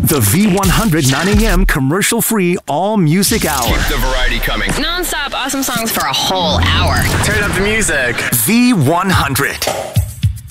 The V100 9 a.m. commercial-free all-music hour. Keep the variety coming. Non-stop awesome songs for a whole hour. Turn up the music. V100.